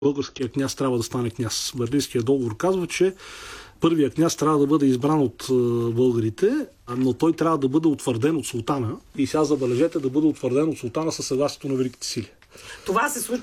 българският княз трябва да стане княз. Берлинският договор казва, че първият княз трябва да бъде избран от българите, но той трябва да бъде утвърден от султана. И сега забележете, да бъде утвърден от султана със съгласието на Великите сили. Това се случи